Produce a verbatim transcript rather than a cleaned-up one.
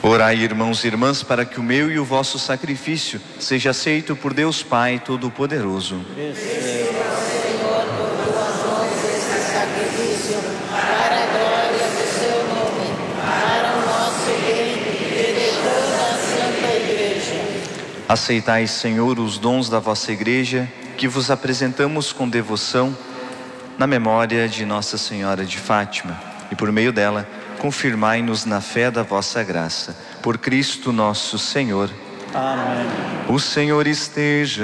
Orai, irmãos e irmãs, para que o meu e o vosso sacrifício seja aceito por Deus Pai Todo-Poderoso. Receba, Senhor, por tuas mãos este sacrifício, para a glória do seu nome, para o nosso bem e de toda a Santa Igreja. Aceitai, Senhor, os dons da vossa Igreja, que vos apresentamos com devoção, na memória de Nossa Senhora de Fátima, e por meio dela, confirmai-nos na fé da vossa graça. Por Cristo nosso Senhor. Amém. O Senhor esteja